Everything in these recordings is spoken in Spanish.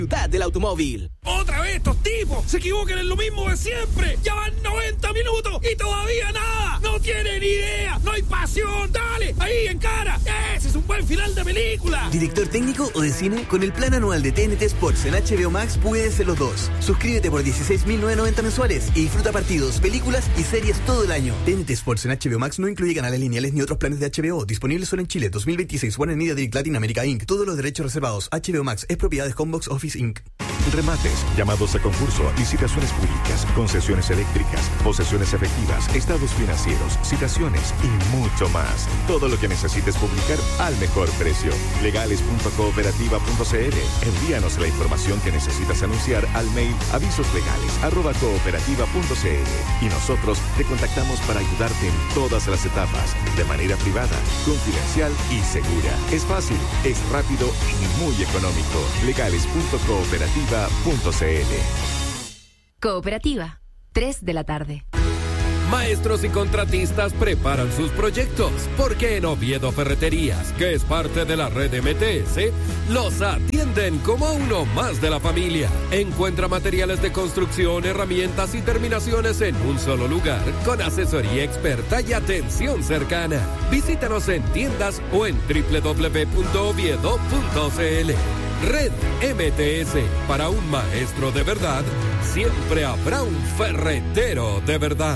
Ciudad del automóvil. ¡Otra vez estos tipos! ¡Se equivocan en lo mismo de siempre! ¡Ya van 90 minutos y todavía nada! ¡No tienen idea! ¡No hay pasión! ¡Dale! ¡Ahí, en cara! ¡Ese es un buen final de película! ¿Director técnico o de cine? Con el plan anual de TNT Sports en HBO Max puedes ser los dos. Suscríbete por 16.990 mensuales y disfruta partidos, películas y series todo el año. TNT Sports en HBO Max no incluye canales lineales ni otros planes de HBO. Disponible solo en Chile. 2026. Warner Media Direct Latin America Inc. Todos los derechos reservados. HBO Max es propiedad de Homebox Office Inc. Remates, llamados a concurso, licitaciones públicas, concesiones eléctricas, posesiones efectivas, estados financieros, citaciones y mucho más. Todo lo que necesites publicar al mejor precio. Legales.cooperativa.cl. Envíanos la información que necesitas anunciar al mail avisoslegales@cooperativa.cl y nosotros te contactamos para ayudarte en todas las etapas, de manera privada, confidencial y segura. Es fácil, es rápido y muy económico. Legales.cooperativa.cl. Cooperativa, 3 de la tarde. Maestros y contratistas preparan sus proyectos, porque en Oviedo Ferreterías, que es parte de la red MTS, los atienden como a uno más de la familia. Encuentra materiales de construcción, herramientas y terminaciones en un solo lugar, con asesoría experta y atención cercana. Visítanos en tiendas o en www.oviedo.cl. Red MTS, para un maestro de verdad, siempre habrá un ferretero de verdad.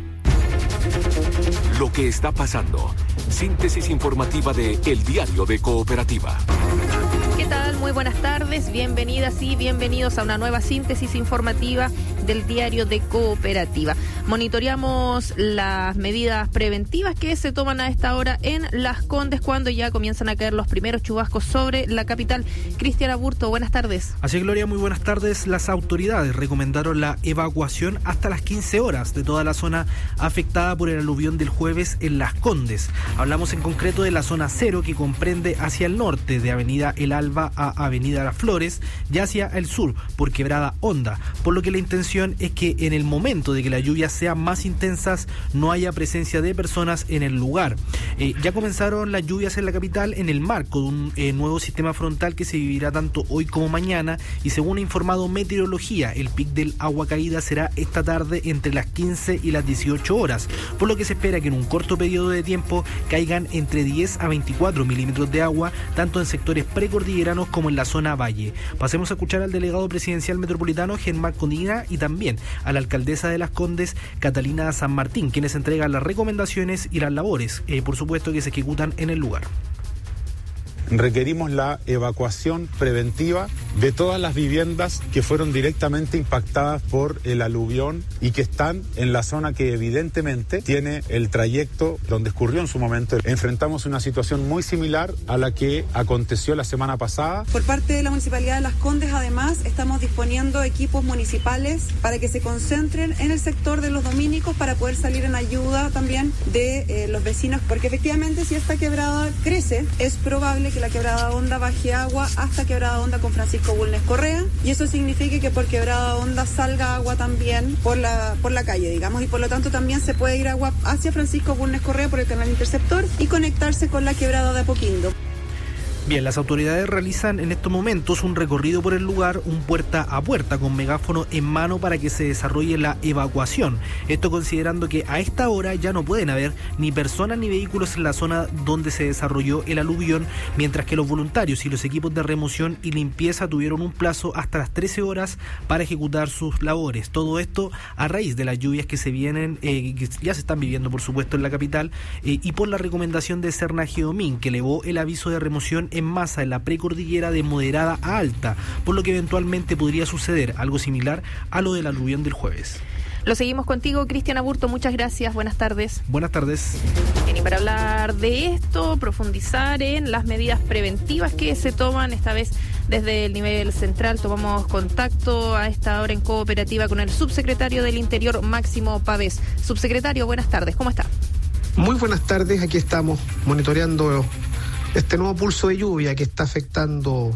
Lo que está pasando. Síntesis informativa de El Diario de Cooperativa. ¿Qué tal? Muy buenas tardes, bienvenidas y bienvenidos a una nueva síntesis informativa del Diario de Cooperativa. Monitoreamos las medidas preventivas que se toman a esta hora en Las Condes cuando ya comienzan a caer los primeros chubascos sobre la capital. Cristian Aburto, buenas tardes. Así es, Gloria, muy buenas tardes. Las autoridades recomendaron la evacuación hasta las 15 horas de toda la zona afectada por el aluvión del jueves en Las Condes. Hablamos en concreto de la zona 0, que comprende hacia el norte de Avenida El Alba a Avenida Las Flores y hacia el sur por Quebrada Honda, por lo que la intención es que en el momento de que las lluvias sean más intensas no haya presencia de personas en el lugar. Ya comenzaron las lluvias en la capital en el marco de un nuevo sistema frontal que se vivirá tanto hoy como mañana, y según ha informado Meteorología, el pic del agua caída será esta tarde entre las 15 y las 18 horas, por lo que se espera que en un corto periodo de tiempo caigan entre 10 a 24 milímetros de agua, tanto en sectores precordilleranos como en la zona valle. Pasemos a escuchar al delegado presidencial metropolitano, Germán Codina, y también a la alcaldesa de Las Condes, Catalina San Martín, quienes entregan las recomendaciones y las labores, por supuesto, que se ejecutan en el lugar. Requerimos la evacuación preventiva de todas las viviendas que fueron directamente impactadas por el aluvión y que están en la zona que evidentemente tiene el trayecto donde escurrió en su momento. Enfrentamos una situación muy similar a la que aconteció la semana pasada. Por parte de la Municipalidad de Las Condes, además, estamos disponiendo equipos municipales para que se concentren en el sector de los dominicos para poder salir en ayuda también de los vecinos, porque efectivamente si esta quebrada crece, es probable que la Quebrada Honda baje agua hasta Quebrada Honda con Francisco Bulnes Correa, y eso significa que por Quebrada Honda salga agua también por la calle, digamos, y por lo tanto también se puede ir agua hacia Francisco Bulnes Correa por el canal interceptor y conectarse con la Quebrada de Apoquindo. Bien, las autoridades realizan en estos momentos un recorrido por el lugar, un puerta a puerta con megáfono en mano para que se desarrolle la evacuación. Esto considerando que a esta hora ya no pueden haber ni personas ni vehículos en la zona donde se desarrolló el aluvión, mientras que los voluntarios y los equipos de remoción y limpieza tuvieron un plazo hasta las 13 horas para ejecutar sus labores. Todo esto a raíz de las lluvias que se vienen, que ya se están viviendo, por supuesto, en la capital, y por la recomendación de Serna Geomín, que elevó el aviso de remoción en masa en la precordillera de moderada a alta, por lo que eventualmente podría suceder algo similar a lo del aluvión del jueves. Lo seguimos contigo, Cristian Aburto, muchas gracias, buenas tardes. Buenas tardes. Bien, y para hablar de esto, profundizar en las medidas preventivas que se toman, esta vez desde el nivel central, tomamos contacto a esta hora en Cooperativa con el subsecretario del Interior, Máximo Pavés. Subsecretario, buenas tardes, ¿cómo está? Muy buenas tardes, aquí estamos monitoreando este nuevo pulso de lluvia que está afectando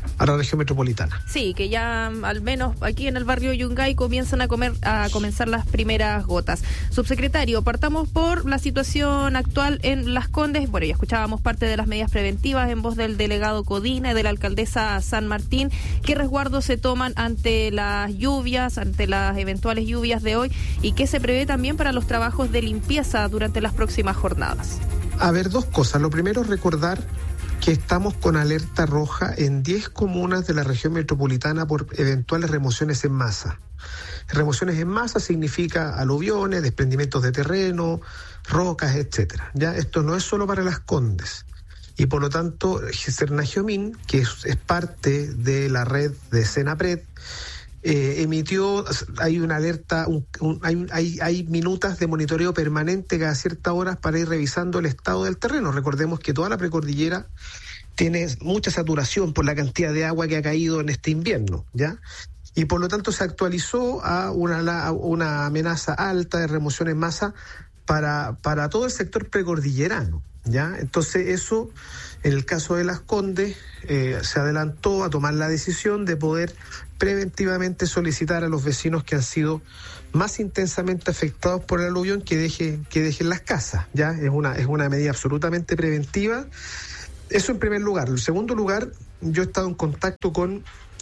a la región metropolitana. Sí, que ya al menos aquí en el barrio Yungay comienzan a comenzar las primeras gotas. Subsecretario, partamos por la situación actual en Las Condes. Bueno, ya escuchábamos parte de las medidas preventivas en voz del delegado Codina y de la alcaldesa San Martín. ¿Qué resguardos se toman ante las lluvias, ante las eventuales lluvias de hoy? ¿Y qué se prevé también para los trabajos de limpieza durante las próximas jornadas? A ver, dos cosas. Lo primero es recordar que estamos con alerta roja en 10 comunas de la región metropolitana por eventuales remociones en masa. Remociones en masa significa aluviones, desprendimientos de terreno, rocas, etcétera. Ya esto no es solo para Las Condes. Y por lo tanto, Cernagiomín, que es parte de la red de Senapred, emitió, hay una alerta, hay minutas de monitoreo permanente cada ciertas horas para ir revisando el estado del terreno. Recordemos que toda la precordillera tiene mucha saturación por la cantidad de agua que ha caído en este invierno, ¿ya? Y por lo tanto se actualizó a una amenaza alta de remoción en masa para todo el sector precordillerano, ¿ya? Entonces eso, en el caso de Las Condes, se adelantó a tomar la decisión de poder preventivamente solicitar a los vecinos que han sido más intensamente afectados por el aluvión que dejen las casas, ¿ya? Es una medida absolutamente preventiva. Eso en primer lugar. En segundo lugar, yo he estado en contacto con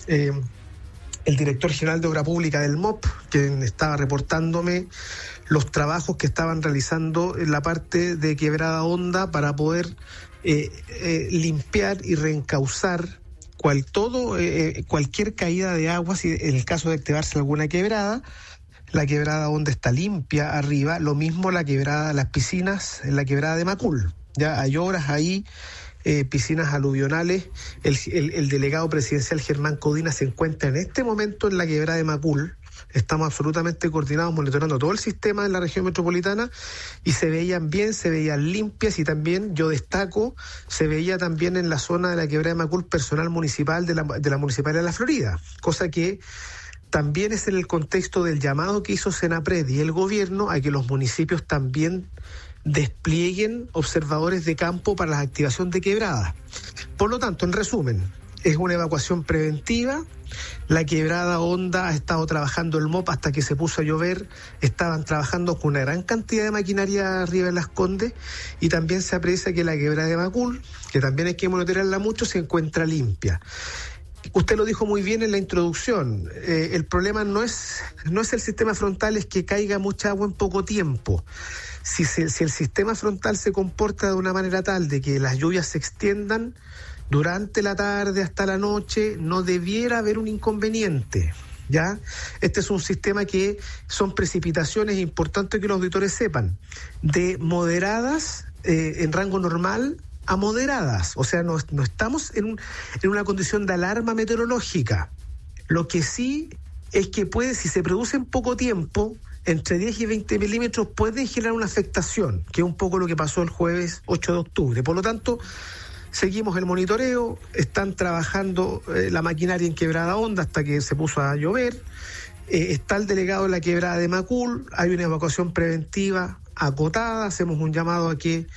el director general de Obra Pública del MOP, quien estaba reportándome los trabajos que estaban realizando en la parte de Quebrada Honda para poder limpiar y reencauzar cualquier caída de agua, si en el caso de activarse alguna quebrada. La Quebrada Honda está limpia arriba, lo mismo las piscinas en la Quebrada de Macul. Ya hay obras ahí, piscinas aluvionales. El delegado presidencial Germán Codina se encuentra en este momento en la Quebrada de Macul. Estamos absolutamente coordinados, monitoreando todo el sistema de la región metropolitana y se veían bien, se veían limpias, y también, yo destaco, se veía también en la zona de la Quebrada de Macul personal municipal de la Municipalidad de La Florida, cosa que también es en el contexto del llamado que hizo Senapred y el gobierno a que los municipios también desplieguen observadores de campo para la activación de quebradas. Por lo tanto, en resumen, es una evacuación preventiva. La Quebrada Honda ha estado trabajando el MOP hasta que se puso a llover. Estaban trabajando con una gran cantidad de maquinaria arriba en Las Condes, y también se aprecia que la Quebrada de Macul, que también hay que monitorearla mucho, se encuentra limpia. Usted lo dijo muy bien en la introducción. El problema no es el sistema frontal, es que caiga mucha agua en poco tiempo. Si el sistema frontal se comporta de una manera tal de que las lluvias se extiendan durante la tarde hasta la noche, no debiera haber un inconveniente, ¿ya? Este es un sistema que son precipitaciones, importante que los auditores sepan, de moderadas en rango normal a moderadas. O sea, no estamos en una condición de alarma meteorológica. Lo que sí es que si se produce en poco tiempo, entre 10 y 20 milímetros, pueden generar una afectación, que es un poco lo que pasó el jueves 8 de octubre. Por lo tanto, seguimos el monitoreo, están trabajando la maquinaria en Quebrada Honda hasta que se puso a llover, está el delegado de la Quebrada de Macul, hay una evacuación preventiva acotada, hacemos un llamado a que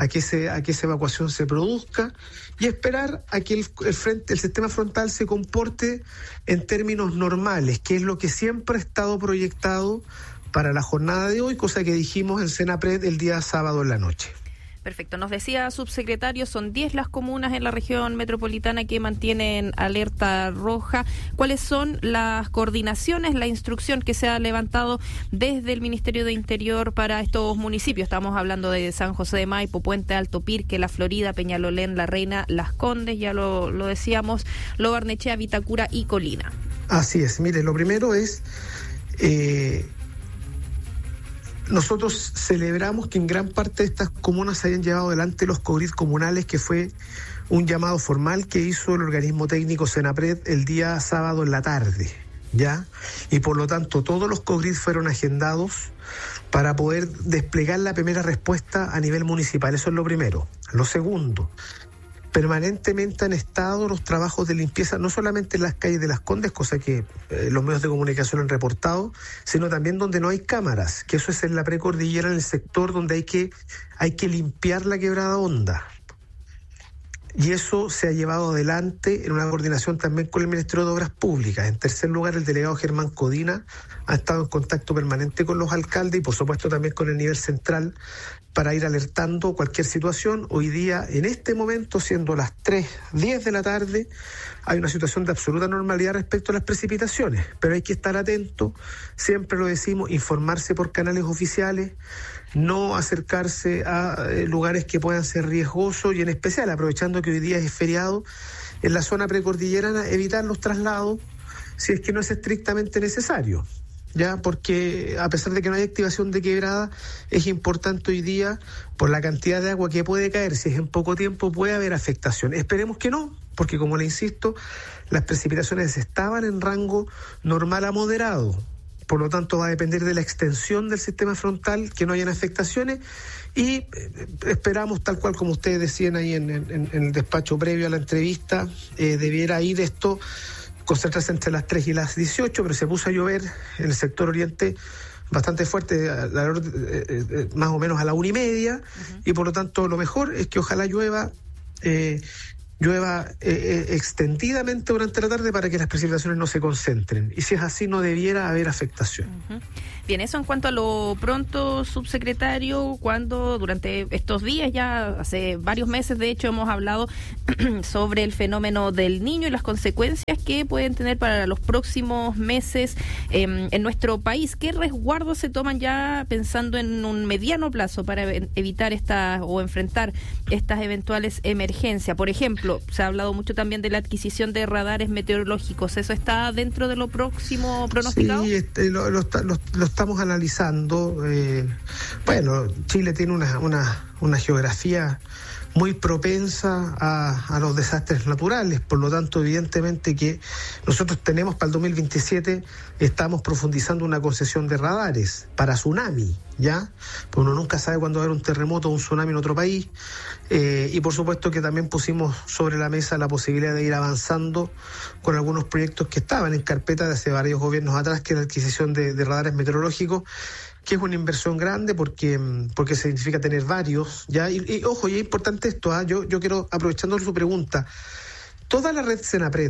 esa evacuación se produzca y esperar a que el sistema frontal se comporte en términos normales, que es lo que siempre ha estado proyectado para la jornada de hoy, cosa que dijimos en Senapred el día sábado en la noche. Perfecto. Nos decía, subsecretario, son 10 las comunas en la región metropolitana que mantienen alerta roja. ¿Cuáles son las coordinaciones, la instrucción que se ha levantado desde el Ministerio de Interior para estos municipios? Estamos hablando de San José de Maipo, Puente Alto, Pirque, La Florida, Peñalolén, La Reina, Las Condes, ya lo decíamos, Lo Barnechea, Vitacura y Colina. Así es. Mire, lo primero es... Nosotros celebramos que en gran parte de estas comunas se hayan llevado adelante los COGRID comunales, que fue un llamado formal que hizo el organismo técnico Senapred el día sábado en la tarde, ¿ya? Y por lo tanto todos los COGRID fueron agendados para poder desplegar la primera respuesta a nivel municipal. Eso es lo primero. Lo segundo, permanentemente han estado los trabajos de limpieza, no solamente en las calles de Las Condes, cosa que los medios de comunicación han reportado, sino también donde no hay cámaras, que eso es en la precordillera, en el sector donde hay que limpiar la Quebrada Honda. y eso se ha llevado adelante en una coordinación también con el Ministerio de Obras Públicas. En tercer lugar, el delegado Germán Codina ha estado en contacto permanente con los alcaldes y por supuesto también con el nivel central para ir alertando cualquier situación. Hoy día, en este momento, siendo las 3:10 de la tarde, hay una situación de absoluta normalidad respecto a las precipitaciones, pero hay que estar atento, siempre lo decimos, informarse por canales oficiales, no acercarse a lugares que puedan ser riesgosos y en especial, aprovechando que hoy día es feriado, en la zona precordillerana evitar los traslados si es que no es estrictamente necesario. Ya, porque a pesar de que no hay activación de quebrada, es importante hoy día, por la cantidad de agua que puede caer, si es en poco tiempo, puede haber afectación. Esperemos que no, porque como le insisto, las precipitaciones estaban en rango normal a moderado. Por lo tanto, va a depender de la extensión del sistema frontal, que no hayan afectaciones, y esperamos, tal cual como ustedes decían ahí en el despacho previo a la entrevista, debiera ir esto concentrarse entre las 3 y las 18, pero se puso a llover en el sector oriente bastante fuerte, más o menos a la 1:30, y por lo tanto lo mejor es que ojalá llueva extendidamente durante la tarde para que las precipitaciones no se concentren, y si es así no debiera haber afectación. Bien, eso en cuanto a lo pronto, subsecretario, cuando durante estos días, ya hace varios meses de hecho, hemos hablado sobre el fenómeno del Niño y las consecuencias que pueden tener para los próximos meses en nuestro país. ¿Qué resguardos se toman ya pensando en un mediano plazo para evitar o enfrentar estas eventuales emergencias? Por ejemplo, se ha hablado mucho también de la adquisición de radares meteorológicos. ¿Eso está dentro de lo próximo pronosticado? Sí, lo estamos analizando. Bueno, Chile tiene una geografía muy propensa a los desastres naturales, por lo tanto evidentemente que nosotros tenemos para el 2027, estamos profundizando una concesión de radares para tsunami, ¿ya? Pues uno nunca sabe cuándo va a haber un terremoto o un tsunami en otro país, y por supuesto que también pusimos sobre la mesa la posibilidad de ir avanzando con algunos proyectos que estaban en carpeta de hace varios gobiernos atrás, que es la adquisición de radares meteorológicos, que es una inversión grande porque significa tener varios, ¿ya? Y ojo, y es importante esto, yo quiero, aprovechando su pregunta, toda la red Senapred,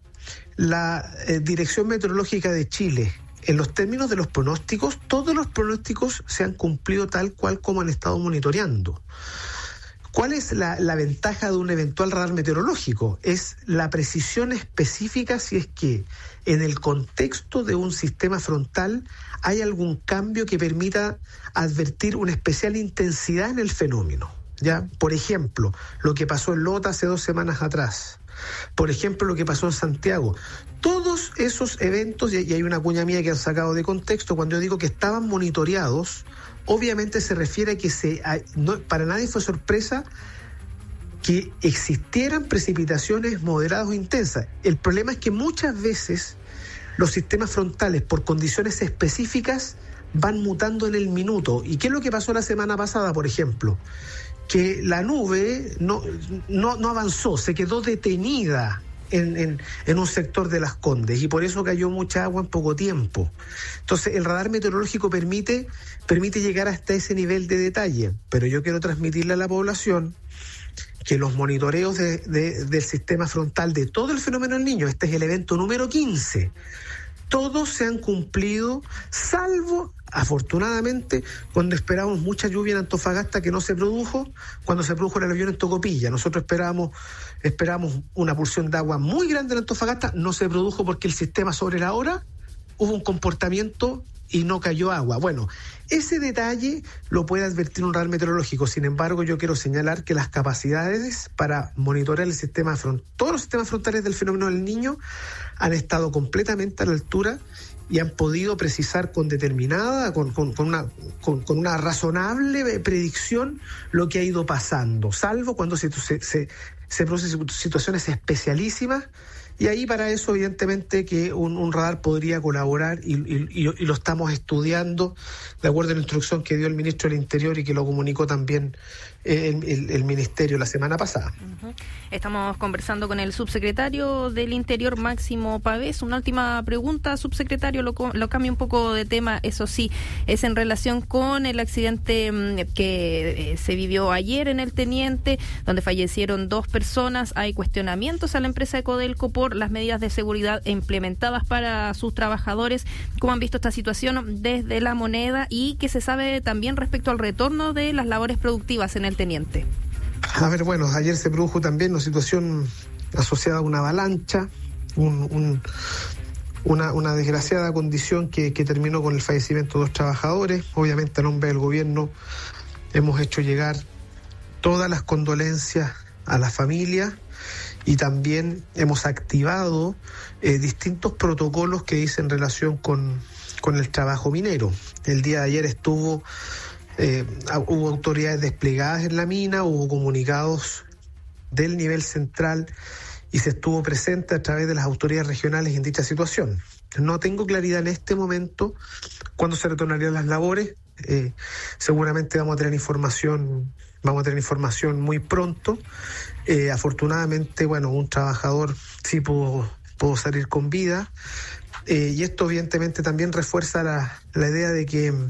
la Dirección Meteorológica de Chile, en los términos de los pronósticos, todos los pronósticos se han cumplido tal cual como han estado monitoreando. ¿Cuál es la ventaja de un eventual radar meteorológico? Es la precisión específica si es que en el contexto de un sistema frontal hay algún cambio que permita advertir una especial intensidad en el fenómeno, ¿ya? Por ejemplo, lo que pasó en Lota hace 2 semanas atrás. Por ejemplo, lo que pasó en Santiago. Todos esos eventos, y hay una cuña mía que han sacado de contexto, cuando yo digo que estaban monitoreados, obviamente se refiere a que para nadie fue sorpresa que existieran precipitaciones moderadas o intensas. El problema es que muchas veces los sistemas frontales, por condiciones específicas, van mutando en el minuto. ¿Y qué es lo que pasó la semana pasada, por ejemplo? Que la nube no avanzó, se quedó detenida en un sector de Las Condes, y por eso cayó mucha agua en poco tiempo. Entonces el radar meteorológico permite llegar hasta ese nivel de detalle, pero yo quiero transmitirle a la población que los monitoreos del sistema frontal de todo el fenómeno del Niño, este es el evento número 15, todos se han cumplido, salvo, afortunadamente, cuando esperábamos mucha lluvia en Antofagasta, que no se produjo, cuando se produjo el aluvión en Tocopilla. Nosotros esperábamos una porción de agua muy grande en Antofagasta, no se produjo porque el sistema sobre la hora hubo un comportamiento y no cayó agua. Bueno, ese detalle lo puede advertir un radar meteorológico. Sin embargo, yo quiero señalar que las capacidades para monitorear todos los sistemas frontales del fenómeno del Niño han estado completamente a la altura y han podido precisar con una razonable predicción lo que ha ido pasando, salvo cuando se producen situaciones especialísimas. Y ahí para eso evidentemente que un radar podría colaborar y lo estamos estudiando de acuerdo a la instrucción que dio el ministro del Interior y que lo comunicó también el ministerio la semana pasada. Estamos conversando con el subsecretario del Interior, Máximo Pavés. Una última pregunta, subsecretario, lo cambio un poco de tema, eso sí, es en relación con el accidente que se vivió ayer en el Teniente, donde fallecieron 2 personas. Hay cuestionamientos a la empresa de Codelco por las medidas de seguridad implementadas para sus trabajadores. ¿Cómo han visto esta situación desde La Moneda y qué se sabe también respecto al retorno de las labores productivas en el Teniente? A ver, bueno, ayer se produjo también una situación asociada a una avalancha, una desgraciada condición que terminó con el fallecimiento de 2 trabajadores. Obviamente, a nombre del gobierno, hemos hecho llegar todas las condolencias a la familia y también hemos activado distintos protocolos que dicen relación con el trabajo minero. El día de ayer hubo autoridades desplegadas en la mina, hubo comunicados del nivel central y se estuvo presente a través de las autoridades regionales en dicha situación. No tengo claridad en este momento cuándo se retornarían las labores. Seguramente vamos a tener información muy pronto. Afortunadamente, bueno, un trabajador sí pudo salir con vida. Y esto evidentemente también refuerza la idea de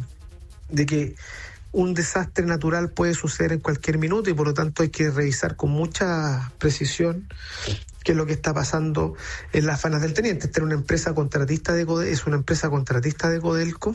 que un desastre natural puede suceder en cualquier minuto y por lo tanto hay que revisar con mucha precisión qué es lo que está pasando en las faenas del Teniente. Esta es una empresa contratista de Codelco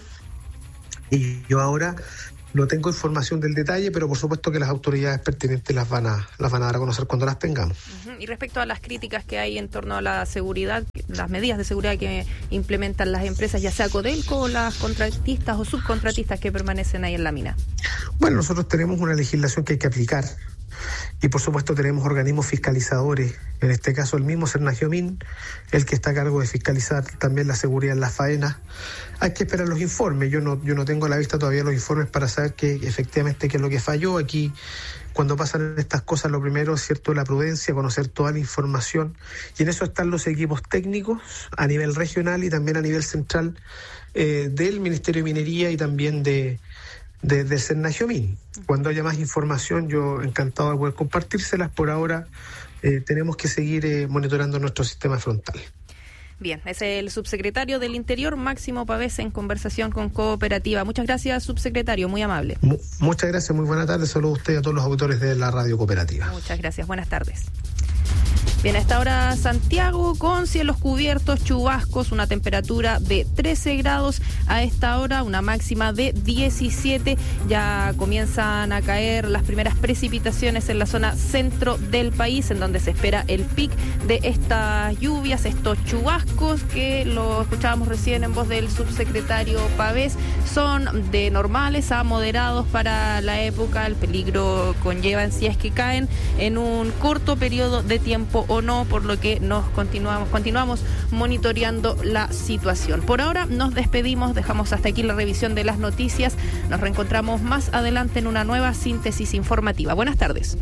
y yo ahora no tengo información del detalle, pero por supuesto que las autoridades pertinentes las van a dar a conocer cuando las tengamos. Y respecto a las críticas que hay en torno a la seguridad, las medidas de seguridad que implementan las empresas, ya sea Codelco o las contratistas o subcontratistas que permanecen ahí en la mina. Bueno, nosotros tenemos una legislación que hay que aplicar y por supuesto tenemos organismos fiscalizadores, en este caso el mismo Cernagiomín, el que está a cargo de fiscalizar también la seguridad en las faenas. Hay que esperar los informes, yo no tengo a la vista todavía los informes para saber efectivamente qué es lo que falló. Aquí, cuando pasan estas cosas, lo primero es cierto la prudencia, conocer toda la información, y en eso están los equipos técnicos a nivel regional y también a nivel central del Ministerio de Minería y también de Cernagiomín. Cuando haya más información, yo encantado de poder compartírselas. Por ahora tenemos que seguir monitoreando nuestro sistema frontal. Bien, es el subsecretario del Interior, Máximo Pavés, en conversación con Cooperativa. Muchas gracias, subsecretario, muy amable. Muchas gracias, muy buena tarde. Saludos a usted y a todos los auditores de la Radio Cooperativa. Muchas gracias, buenas tardes. Bien, a esta hora Santiago con cielos cubiertos, chubascos, una temperatura de 13 grados. A esta hora una máxima de 17. Ya comienzan a caer las primeras precipitaciones en la zona centro del país, en donde se espera el pic de estas lluvias, estos chubascos que lo escuchábamos recién en voz del subsecretario Pavés. Son de normales a moderados para la época. El peligro conllevan si es que caen en un corto periodo de tiempo o no, por lo que continuamos monitoreando la situación. Por ahora nos despedimos, dejamos hasta aquí la revisión de las noticias. Nos reencontramos más adelante en una nueva síntesis informativa. Buenas tardes.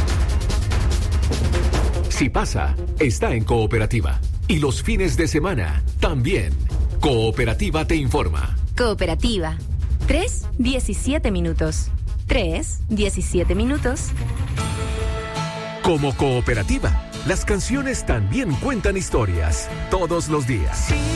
Si pasa, está en Cooperativa. Y los fines de semana también. Cooperativa te informa. Cooperativa. 3:17 minutos. 3:17 minutos. Como Cooperativa, las canciones también cuentan historias todos los días.